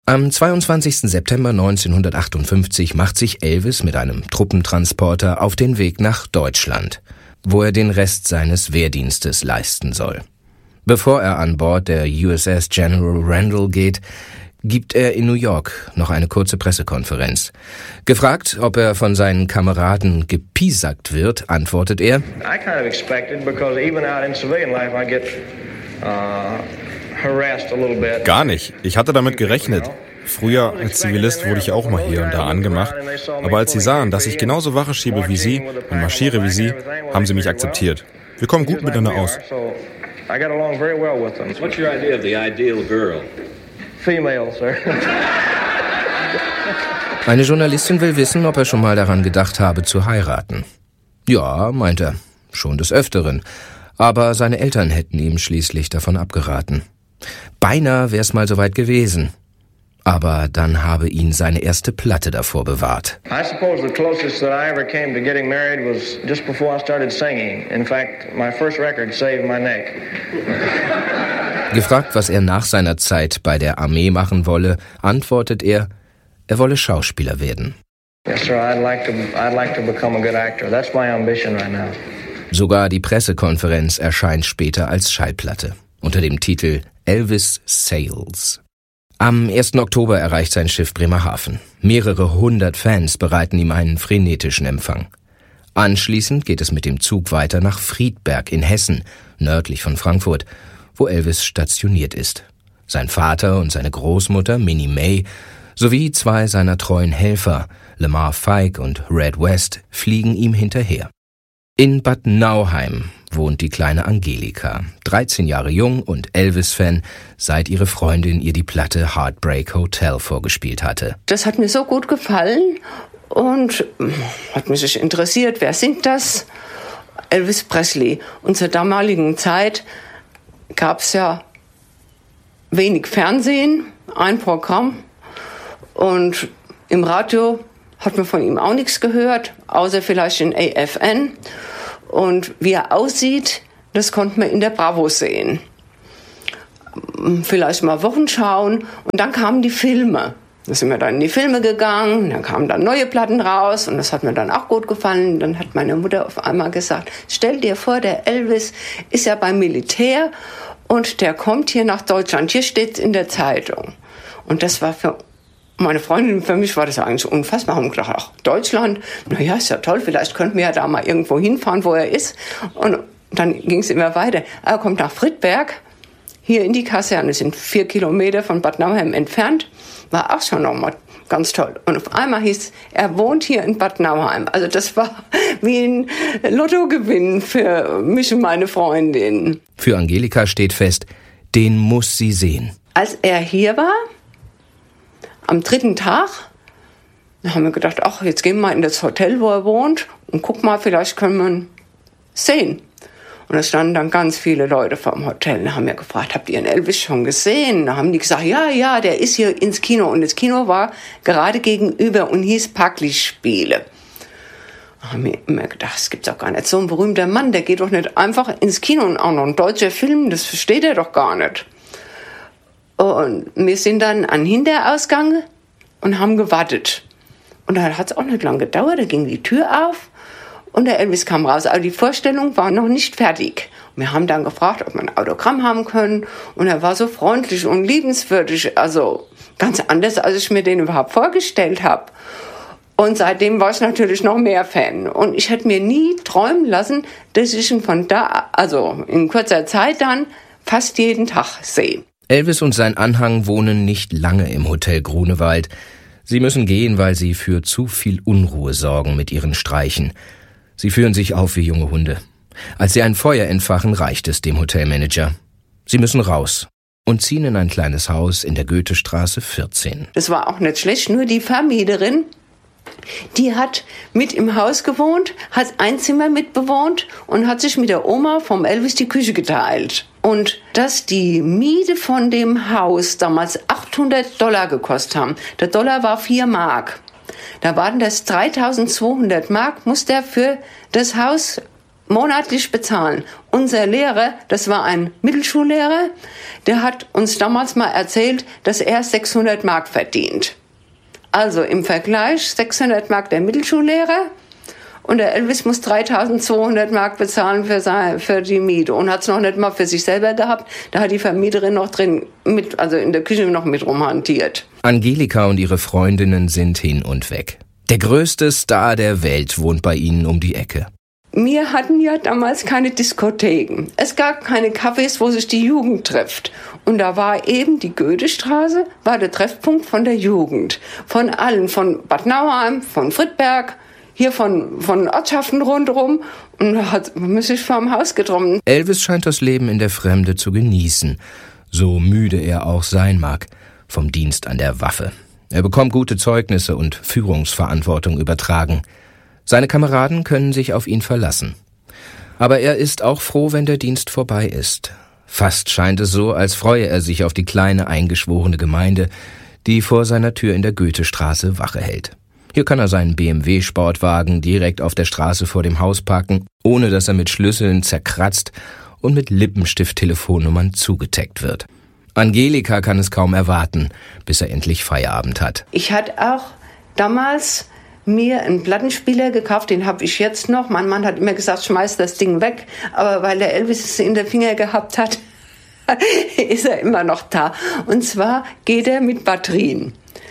Am 22. September 1958 macht sich Elvis mit einem Truppentransporter auf den Weg nach Deutschland, wo er den Rest seines Wehrdienstes leisten soll. Bevor er an Bord der USS General Randall geht, gibt er in New York noch eine kurze Pressekonferenz. Gefragt, ob er von seinen Kameraden gepiesackt wird, antwortet er: I kind of expected, because even out in civilian life I get harassed a little bit. Gar nicht. Ich hatte damit gerechnet. Früher als Zivilist wurde ich auch mal hier und da angemacht. Aber als sie sahen, dass ich genauso Wache schiebe wie sie und marschiere wie sie, haben sie mich akzeptiert. Wir kommen gut miteinander aus. I got along very well with them. What's your idea of the ideal girl? Female, sir. Eine Journalistin will wissen, ob er schon mal daran gedacht habe, zu heiraten. Ja, meint er, schon des Öfteren. Aber seine Eltern hätten ihm schließlich davon abgeraten. Beinahe wär's mal soweit gewesen. Aber dann habe ihn seine erste Platte davor bewahrt. I suppose the closest that I ever came to getting married was just before I started singing. In fact, my first record saved my neck. Gefragt, was er nach seiner Zeit bei der Armee machen wolle, antwortet er wolle Schauspieler werden. Yes, sir, I'd like to become a good actor. That's my ambition right now. Sogar die Pressekonferenz erscheint später als Schallplatte unter dem Titel Elvis Sails. Am 1. Oktober erreicht sein Schiff Bremerhaven. Mehrere hundert Fans bereiten ihm einen frenetischen Empfang. Anschließend geht es mit dem Zug weiter nach Friedberg in Hessen, nördlich von Frankfurt, wo Elvis stationiert ist. Sein Vater und seine Großmutter, Minnie May, sowie zwei seiner treuen Helfer, Lamar Fike und Red West, fliegen ihm hinterher. In Bad Nauheim wohnt die kleine Angelika, 13 Jahre jung und Elvis-Fan, seit ihre Freundin ihr die Platte Heartbreak Hotel vorgespielt hatte. Das hat mir so gut gefallen und hat mich interessiert, wer singt das? Elvis Presley. Und zur damaligen Zeit gab es ja wenig Fernsehen, ein Programm, und im Radio hat man von ihm auch nichts gehört, außer vielleicht in AFN. Und wie er aussieht, das konnte man in der Bravo sehen. Vielleicht mal Wochen schauen. Und dann kamen die Filme. Da sind wir dann in die Filme gegangen, dann kamen dann neue Platten raus und das hat mir dann auch gut gefallen. Dann hat meine Mutter auf einmal gesagt, stell dir vor, der Elvis ist ja beim Militär und der kommt hier nach Deutschland. Hier steht's in der Zeitung. Und das war für meine Freundin, für mich war das eigentlich unfassbar. Haben gedacht, ach, Deutschland, naja, ist ja toll, vielleicht könnten wir ja da mal irgendwo hinfahren, wo er ist. Und dann ging es immer weiter. Er kommt nach Friedberg, hier in die Kaserne, sind 4 Kilometer von Bad Nauheim entfernt. War auch schon nochmal ganz toll. Und auf einmal hieß, er wohnt hier in Bad Nauheim. Also das war wie ein Lottogewinn für mich und meine Freundin. Für Angelika steht fest, den muss sie sehen. Als er hier war, am 3. Tag, haben wir gedacht, ach, jetzt gehen wir mal in das Hotel, wo er wohnt und guck mal, vielleicht können wir ihn sehen. Und da standen dann ganz viele Leute vor dem Hotel und haben mir gefragt, habt ihr den Elvis schon gesehen? Da haben die gesagt, ja, der ist hier ins Kino. Und das Kino war gerade gegenüber und hieß Parklichtspiele. Da haben wir immer gedacht, es gibt doch gar nicht. So ein berühmter Mann, der geht doch nicht einfach ins Kino und auch noch ein deutscher Film, das versteht er doch gar nicht. Und wir sind dann an den Hinterausgang und haben gewartet. Und da hat es auch nicht lange gedauert, da ging die Tür auf und der Elvis kam raus. Aber die Vorstellung war noch nicht fertig. Und wir haben dann gefragt, ob wir ein Autogramm haben können. Und er war so freundlich und liebenswürdig, also ganz anders, als ich mir den überhaupt vorgestellt habe. Und seitdem war ich natürlich noch mehr Fan. Und ich hätte mir nie träumen lassen, dass ich ihn von da, also in kurzer Zeit dann, fast jeden Tag sehe. Elvis und sein Anhang wohnen nicht lange im Hotel Grunewald. Sie müssen gehen, weil sie für zu viel Unruhe sorgen mit ihren Streichen. Sie führen sich auf wie junge Hunde. Als sie ein Feuer entfachen, reicht es dem Hotelmanager. Sie müssen raus und ziehen in ein kleines Haus in der Goethestraße 14. Das war auch nicht schlecht, nur die Vermieterin, die hat mit im Haus gewohnt, hat ein Zimmer mitbewohnt und hat sich mit der Oma vom Elvis die Küche geteilt. Und dass die Miete von dem Haus damals $800 gekostet haben. Der Dollar war 4 Mark. Da waren das 3.200 Mark, muss der für das Haus monatlich bezahlen. Unser Lehrer, das war ein Mittelschullehrer, der hat uns damals mal erzählt, dass er 600 Mark verdient. Also im Vergleich 600 Mark der Mittelschullehrer und der Elvis muss 3.200 Mark bezahlen für die Miete und hat es noch nicht mal für sich selber gehabt. Da hat die Vermieterin noch drin also in der Küche noch mit rumhantiert. Angelika und ihre Freundinnen sind hin und weg. Der größte Star der Welt wohnt bei ihnen um die Ecke. Wir hatten ja damals keine Diskotheken. Es gab keine Cafés, wo sich die Jugend trifft. Und da war eben die Goethestraße, war der Treffpunkt von der Jugend. Von allen, von Bad Nauheim, von Friedberg, hier von Ortschaften rundherum. Und da hat man sich vorm Haus getroffen. Elvis scheint das Leben in der Fremde zu genießen. So müde er auch sein mag vom Dienst an der Waffe. Er bekommt gute Zeugnisse und Führungsverantwortung übertragen. Seine Kameraden können sich auf ihn verlassen. Aber er ist auch froh, wenn der Dienst vorbei ist. Fast scheint es so, als freue er sich auf die kleine eingeschworene Gemeinde, die vor seiner Tür in der Goethestraße Wache hält. Hier kann er seinen BMW-Sportwagen direkt auf der Straße vor dem Haus parken, ohne dass er mit Schlüsseln zerkratzt und mit Lippenstift-Telefonnummern zugetaggt wird. Angelika kann es kaum erwarten, bis er endlich Feierabend hat. Ich hatte auch damals mir einen Plattenspieler gekauft, den habe ich jetzt noch. Mein Mann hat immer gesagt, schmeiß das Ding weg. Aber weil der Elvis es in den Finger gehabt hat, ist er immer noch da. Und zwar geht er mit Batterien.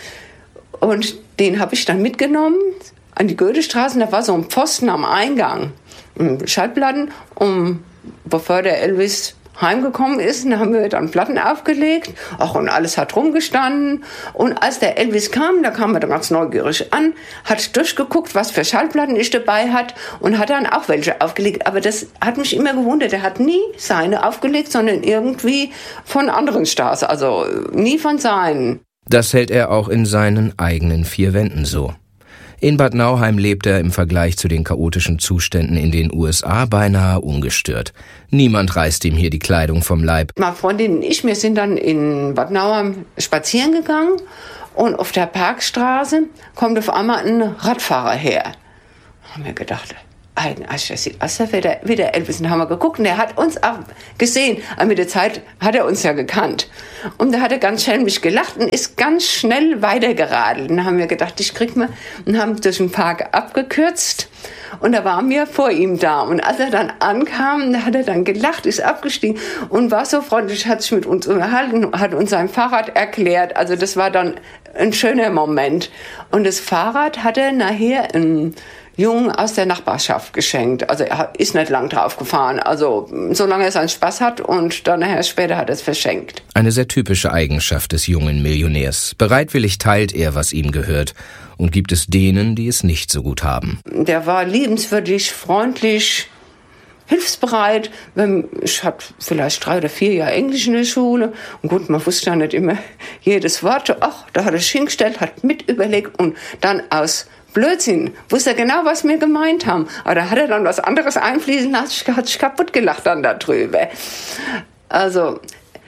Und den habe ich dann mitgenommen an die Goethestraße. Da war so ein Pfosten am Eingang. Schallplatten. Und bevor der Elvis heimgekommen ist, da haben wir dann Platten aufgelegt. Ach, und alles hat rumgestanden. Und als der Elvis kam, da kam er dann ganz neugierig an, hat durchgeguckt, was für Schallplatten ich dabei hatte und hat dann auch welche aufgelegt. Aber das hat mich immer gewundert. Er hat nie seine aufgelegt, sondern irgendwie von anderen Stars. Also nie von seinen. Das hält er auch in seinen eigenen vier Wänden so. In Bad Nauheim lebt er im Vergleich zu den chaotischen Zuständen in den USA beinahe ungestört. Niemand reißt ihm hier die Kleidung vom Leib. Meine Freundin und ich, wir sind dann in Bad Nauheim spazieren gegangen und auf der Parkstraße kommt auf einmal ein Radfahrer her. Da haben wir gedacht, eigentlich, das sieht aus wie der Elvis. Und da haben wir geguckt und er hat uns auch gesehen. Aber mit der Zeit hat er uns ja gekannt. Und da hat er ganz schelmisch gelacht und ist ganz schnell weitergeradelt. Und da haben wir gedacht, ich krieg mal, und haben durch den Park abgekürzt. Und da waren wir vor ihm da. Und als er dann ankam, da hat er dann gelacht, ist abgestiegen und war so freundlich, hat sich mit uns unterhalten, hat uns sein Fahrrad erklärt. Also das war dann ein schöner Moment. Und das Fahrrad hat er nachher einen Jungen aus der Nachbarschaft geschenkt. Also er ist nicht lang drauf gefahren. Also solange er seinen Spaß hat und dann nachher später hat er es verschenkt. Eine sehr typische Eigenschaft des jungen Millionärs. Bereitwillig teilt er, was ihm gehört und gibt es denen, die es nicht so gut haben. Der war liebenswürdig, freundlich, hilfsbereit. Ich hatte vielleicht 3 oder 4 Jahre Englisch in der Schule. Und gut, man wusste ja nicht immer jedes Wort. Ach, da hat er sich hingestellt, hat mit überlegt und dann aus Blödsinn, wusste er genau, was wir gemeint haben. Aber da hat er dann was anderes einfließen lassen, hat sich kaputt gelacht dann darüber. Also,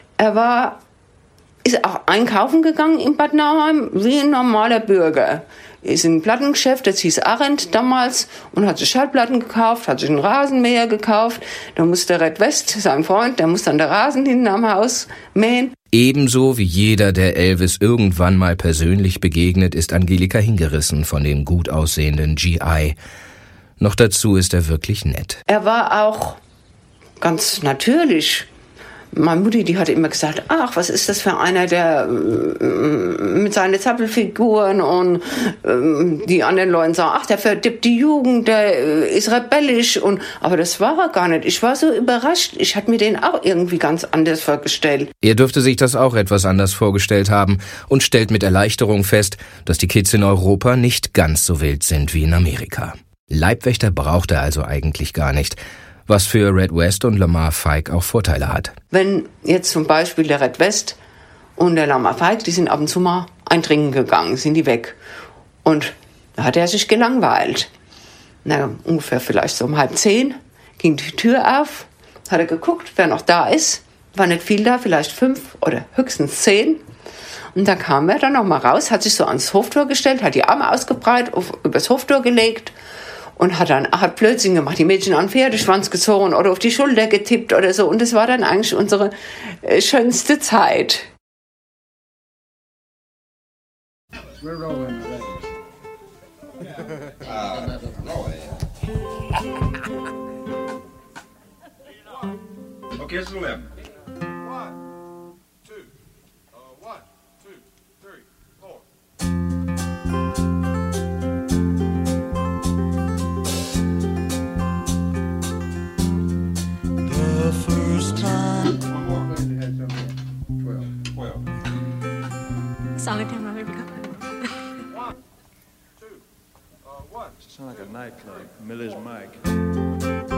ist auch einkaufen gegangen in Bad Nauheim, wie ein normaler Bürger. Ist in ein Plattengeschäft, das hieß Arendt damals, und hat sich Schallplatten gekauft, hat sich einen Rasenmäher gekauft. Da musste Red West, sein Freund, der muss dann den Rasen hinten am Haus mähen. Ebenso wie jeder, der Elvis irgendwann mal persönlich begegnet, ist Angelika hingerissen von dem gut aussehenden GI. Noch dazu ist er wirklich nett. Er war auch ganz natürlich. Meine Mutti, die hatte immer gesagt, ach, was ist das für einer, der mit seinen Zappelfiguren und die anderen Leute sagen, ach, der verdirbt die Jugend, der ist rebellisch. Aber das war er gar nicht. Ich war so überrascht. Ich hatte mir den auch irgendwie ganz anders vorgestellt. Er dürfte sich das auch etwas anders vorgestellt haben und stellt mit Erleichterung fest, dass die Kids in Europa nicht ganz so wild sind wie in Amerika. Leibwächter braucht er also eigentlich gar nicht, was für Red West und Lamar Fike auch Vorteile hat. Wenn jetzt zum Beispiel der Red West und der Lamar Fike, die sind ab und zu mal eintrinken gegangen, sind die weg. Und da hat er sich gelangweilt. Ungefähr vielleicht so um 9:30 ging die Tür auf, hat er geguckt, wer noch da ist. War nicht viel da, vielleicht 5 oder höchstens 10. Und dann kam er dann noch mal raus, hat sich so ans Hoftor gestellt, hat die Arme ausgebreitet, übers Hoftor gelegt Und hat Blödsinn gemacht, die Mädchen an den Pferdeschwanz gezogen oder auf die Schulter getippt oder so. Und das war dann eigentlich unsere schönste Zeit. Okay, jetzt left. 1, 2, 1, 2, 3, 4. The first time. 12. That's the only time I've ever got that. 1, 2, 1. Sound like a nightclub, Miller's Mike.